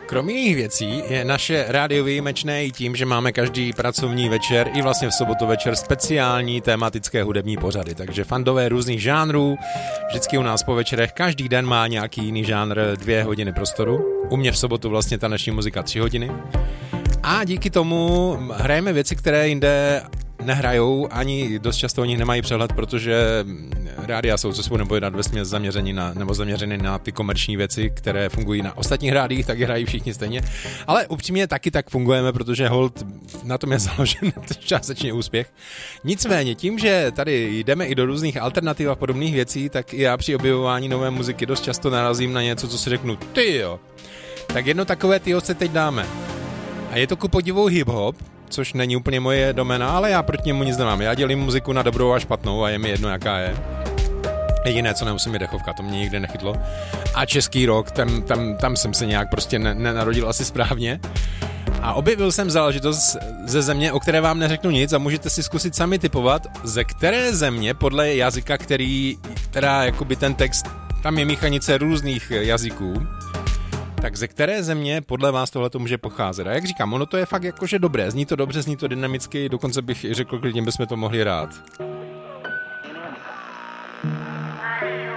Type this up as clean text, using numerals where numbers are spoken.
Kromě jiných věcí je naše rádio výjimečné i tím, že máme každý pracovní večer i vlastně v sobotu večer speciální tematické hudební pořady, takže fandové různých žánrů, vždycky u nás po večerech každý den má nějaký jiný žánr 2 hodiny prostoru, u mě v sobotu vlastně taneční muzika 3 hodiny a díky tomu hrajeme věci, které jinde nehrajou, ani dost často o nich nemají přehled, protože rádia jsou, co si budeme povědat, vesměs zaměřeny na ty komerční věci, které fungují na ostatních rádiích, tak hrají všichni stejně. Ale upřímně taky tak fungujeme, protože hold na tom je založen částečně úspěch. Nicméně tím, že tady jdeme i do různých alternativ a podobných věcí, tak i já při objevování nové muziky dost často narazím na něco, co si řeknu, tyjo. Tak jedno takové tyjo se teď dáme. A je to ku podivu hip-hop, což není úplně moje domena, ale já proti němu nic nemám. Já dělím muziku na dobrou a špatnou a je mi jedno, jaká je. Jediné, co nemusím, je dechovka, to mě nikdy nechytlo. A český rock, tam jsem se nějak prostě nenarodil asi správně. A objevil jsem záležitost ze země, o které vám neřeknu nic a můžete si zkusit sami tipovat, ze které země podle jazyka, která jakoby ten text, tam je míchanice různých jazyků, tak ze které země podle vás tohleto může pocházet? A jak říkám, ono to je fakt jakože dobré, zní to dobře, zní to dynamicky, dokonce bych řekl, klidně bychom to mohli hrát.